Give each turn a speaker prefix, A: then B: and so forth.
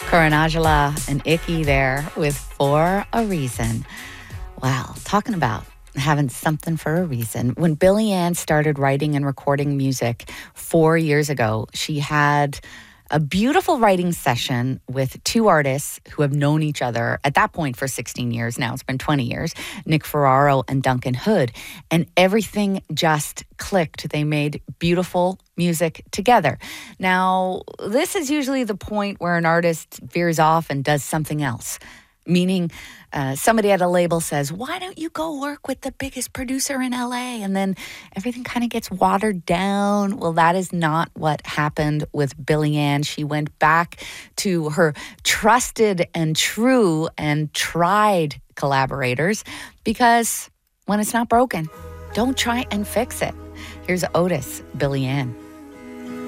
A: Karanajala and Icky there with For a Reason. Wow, talking about having something for a reason. When Billie Ann started writing and recording music 4 years ago, she had a beautiful writing session with two artists who have known each other at that point for 16 years. Now it's been 20 years, Nick Ferraro and Duncan Hood. And everything just clicked. They made beautiful music together. Now, this is usually the point where an artist veers off and does something else. Meaning somebody at a label says, why don't you go work with the biggest producer in LA? And then everything kind of gets watered down. Well, that is not what happened with Billie Ann. She went back to her trusted and true and tried collaborators because when it's not broken, don't try and fix it. Here's Otis, Billie Ann.